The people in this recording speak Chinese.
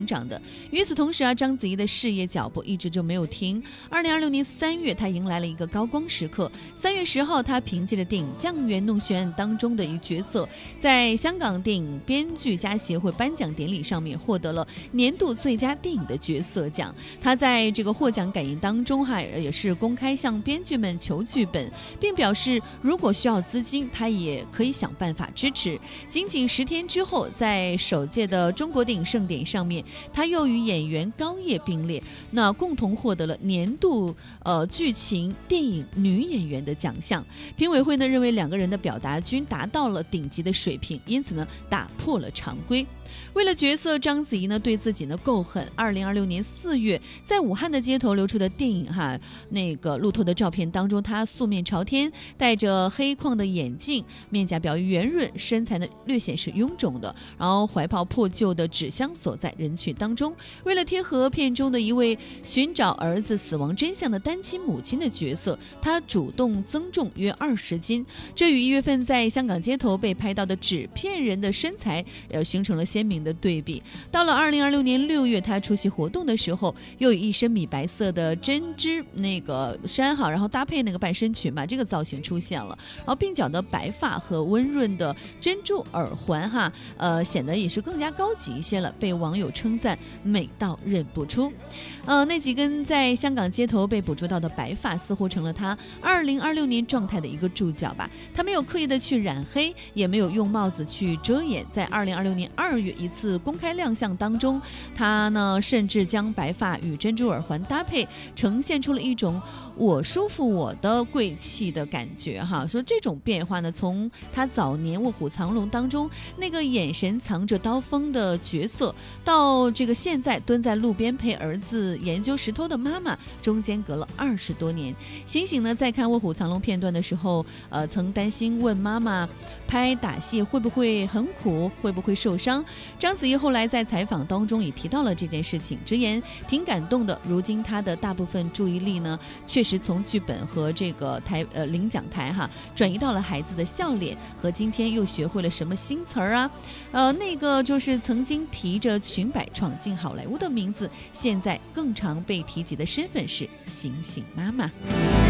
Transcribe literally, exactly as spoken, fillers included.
长的。与此同时啊，章子怡的事业脚步一直就没有停。二零二六年三月，她迎来了一个高光时刻。三月十号，她凭借着电影《酱园弄悬案》当中的一个角色，在香港电影编剧家协会颁奖典礼上面获得了年度最佳电影的角色奖。她在这个获奖感言当中哈，也是公开向编剧们求剧本，并表示如果需要资金，她也可以想办法支持。仅仅十天之后，在首届的中国电影盛典上面，他又与演员高叶并列，那共同获得了年度呃剧情电影女演员的奖项。评委会呢认为两个人的表达均达到了顶级的水平，因此呢打破了常规。为了角色，章子怡呢对自己呢够狠。二零二六年四月，在武汉的街头流出的电影哈那个路透的照片当中，她素面朝天，戴着黑框的眼镜，面颊表圆润，身材呢略显是臃肿的，然后怀抱破旧的纸箱走在人群当中。为了贴合片中的一位寻找儿子死亡真相的单亲母亲的角色，她主动增重约二十斤，这与一月份在香港街头被拍到的纸片人的身材呃形成了鲜明的对比。到了二零二六年六月，他出席活动的时候，又以一身米白色的针织那个衫哈，然后搭配那个半身裙嘛，这个造型出现了，然后鬓角的白发和温润的珍珠耳环哈，呃，显得也是更加高级一些了，被网友称赞美到认不出。呃，那几根在香港街头被捕捉到的白发，似乎成了他二零二六年状态的一个注脚吧。他没有刻意的去染黑，也没有用帽子去遮掩。在二零二六年二月一次公开亮相当中，他呢甚至将白发与珍珠耳环搭配，呈现出了一种我舒服我的贵气的感觉哈。说这种变化呢，从他早年《卧虎藏龙》当中那个眼神藏着刀锋的角色，到这个现在蹲在路边陪儿子研究石头的妈妈，中间隔了二十多年。醒醒呢在看《卧虎藏龙》片段的时候，呃，曾担心问妈妈拍打戏会不会很苦，会不会受伤。章子怡后来在采访当中也提到了这件事情，直言挺感动的。如今她的大部分注意力呢，确实从剧本和这个台呃领奖台哈，转移到了孩子的笑脸和今天又学会了什么新词儿啊。呃，那个就是曾经提着裙摆闯进好莱坞的名字，现在更常被提及的身份是醒醒妈妈。